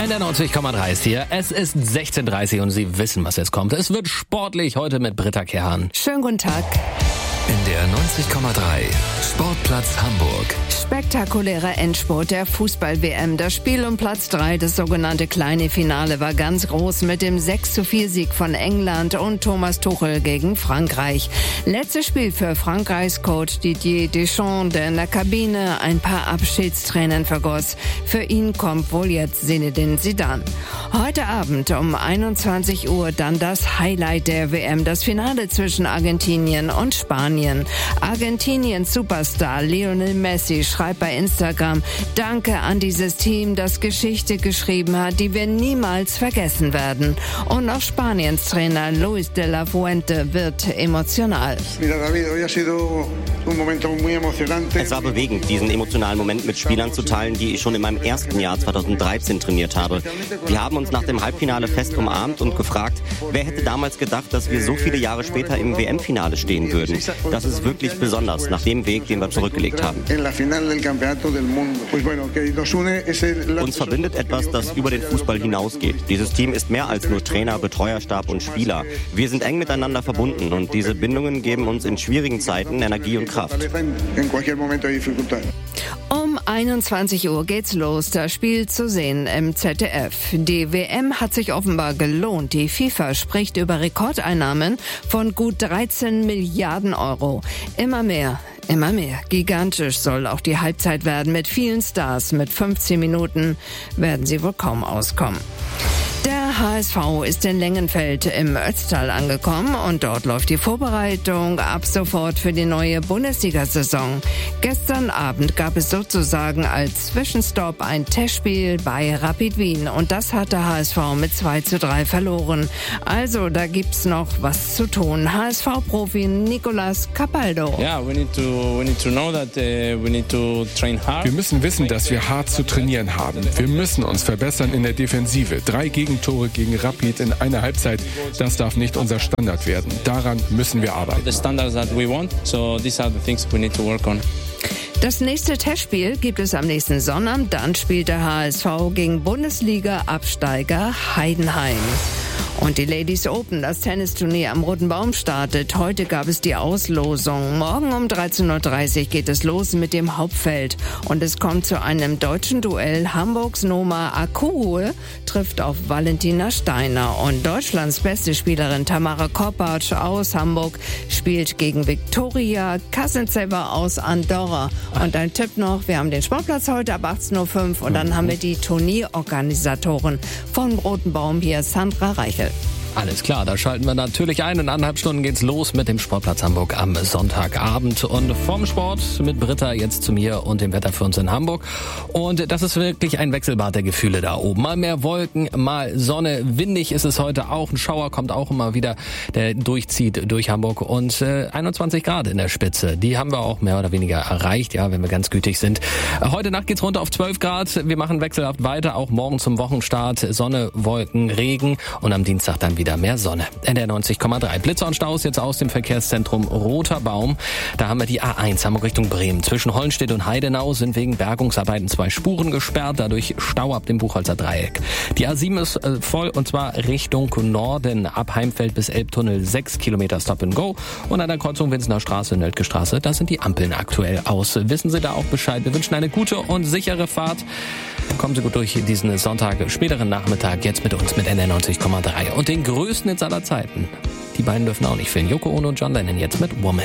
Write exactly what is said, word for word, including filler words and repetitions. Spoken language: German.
N R neunzig Komma drei ist hier. Es ist sechzehn Uhr dreißig und Sie wissen, was jetzt kommt. Es wird sportlich heute mit Britta Kehan. Schönen guten Tag. In der neunzig Komma drei Sportplatz Hamburg. Spektakulärer Endspurt der Fußball-W M. Das Spiel um Platz drei, das sogenannte kleine Finale, war ganz groß mit dem sechs zu vier Sieg von England und Thomas Tuchel gegen Frankreich. Letztes Spiel für Frankreichs Coach Didier Deschamps, der in der Kabine ein paar Abschiedstränen vergoss. Für ihn kommt wohl jetzt Zinedine Zidane. Heute Abend um einundzwanzig Uhr dann das Highlight der W M, das Finale zwischen Argentinien und Spanien. Argentiniens Superstar Lionel Messi schreibt bei Instagram: Danke an dieses Team, das Geschichte geschrieben hat, die wir niemals vergessen werden. Und auch Spaniens Trainer Luis de la Fuente wird emotional. Es war bewegend, diesen emotionalen Moment mit Spielern zu teilen, die ich schon in meinem ersten Jahr zweitausenddreizehn trainiert habe. Wir haben uns nach dem Halbfinale fest umarmt und gefragt, wer hätte damals gedacht, dass wir so viele Jahre später im W M-Finale stehen würden. Das ist wirklich besonders, nach dem Weg, den wir zurückgelegt haben. Uns verbindet etwas, das über den Fußball hinausgeht. Dieses Team ist mehr als nur Trainer, Betreuerstab und Spieler. Wir sind eng miteinander verbunden und diese Bindungen geben uns in schwierigen Zeiten Energie und Kraft. Um einundzwanzig Uhr geht's los, das Spiel zu sehen im Z D F. Die W M hat sich offenbar gelohnt. Die FIFA spricht über Rekordeinnahmen von gut dreizehn Milliarden Euro. Immer mehr. Immer mehr. Gigantisch soll auch die Halbzeit werden mit vielen Stars. Mit fünfzehn Minuten werden sie wohl kaum auskommen. Der H S V ist in Lengenfeld im Ötztal angekommen und dort läuft die Vorbereitung ab sofort für die neue Bundesliga-Saison. Gestern Abend gab es sozusagen als Zwischenstopp ein Testspiel bei Rapid Wien und das hat der H S V mit zwei zu drei verloren. Also da gibt's noch was zu tun. H S V-Profi Nicolas Capaldo. Yeah, we need to, we need to know that uh, we need to train hard. Wir müssen wissen, dass wir hart zu trainieren haben. Wir müssen uns verbessern in der Defensive. Drei Gegentore gegen Rapid in einer Halbzeit, das darf nicht unser Standard werden. Daran müssen wir arbeiten. The standards that we want, so these are the things we need to work on. Das nächste Testspiel gibt es am nächsten Sonnabend. Dann spielt der H S V gegen Bundesliga-Absteiger Heidenheim. Und die Ladies Open, das Tennisturnier am Roten Baum, startet. Heute gab es die Auslosung. Morgen um dreizehn Uhr dreißig geht es los mit dem Hauptfeld. Und es kommt zu einem deutschen Duell. Hamburgs Noma Akue trifft auf Valentina Steiner. Und Deutschlands beste Spielerin Tamara Korpatsch aus Hamburg spielt gegen Viktoria Kasentseva aus Andorra. Und ein Tipp noch, wir haben den Sportplatz heute ab achtzehn Uhr fünf und dann haben wir die Turnierorganisatoren vom Roten Baum hier, Sandra Reichel. Alles klar, da schalten wir natürlich ein. In anderthalb Stunden geht's los mit dem Sportplatz Hamburg am Sonntagabend. Und vom Sport mit Britta jetzt zu mir und dem Wetter für uns in Hamburg. Und das ist wirklich ein Wechselbad der Gefühle da oben. Mal mehr Wolken, mal Sonne. Windig ist es heute auch. Ein Schauer kommt auch immer wieder, der durchzieht durch Hamburg. Und äh, einundzwanzig Grad in der Spitze. Die haben wir auch mehr oder weniger erreicht, ja, wenn wir ganz gütig sind. Heute Nacht geht's runter auf zwölf Grad. Wir machen wechselhaft weiter, auch morgen zum Wochenstart. Sonne, Wolken, Regen und am Dienstag dann wieder wieder mehr Sonne. N R neunzig Komma drei. Blitzer und Staus jetzt aus dem Verkehrszentrum Roter Baum. Da haben wir die A eins Hamburg Richtung Bremen. Zwischen Hollenstedt und Heidenau sind wegen Bergungsarbeiten zwei Spuren gesperrt. Dadurch Stau ab dem Buchholzer Dreieck. Die A sieben ist äh, voll und zwar Richtung Norden. Ab Heimfeld bis Elbtunnel sechs Kilometer Stop and Go. Und an der Kreuzung Winsener Straße, Nöldke Straße, da sind die Ampeln aktuell aus. Wissen Sie da auch Bescheid? Wir wünschen eine gute und sichere Fahrt. Kommen Sie gut durch diesen Sonntag, späteren Nachmittag, jetzt mit uns mit N R neunzig Komma drei. Und den größten Hits aller Zeiten. Die beiden dürfen auch nicht fehlen. Yoko Ono und John Lennon jetzt mit Woman.